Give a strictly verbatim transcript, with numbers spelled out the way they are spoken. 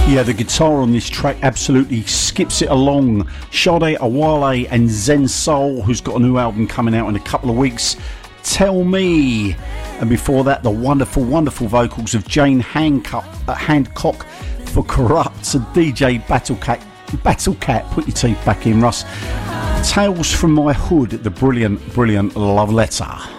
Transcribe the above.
Yeah, the guitar on this track absolutely skips it along. Sade Awale and Zen Soul, who's got a new album coming out in a couple of weeks. Tell Me. And before that, the wonderful, wonderful vocals of Jane Hancock, uh, Hancock for Corrupt and D J Battlecat. Battlecat, put your teeth back in, Russ. Tales from My Hood, the brilliant, brilliant Love Letter.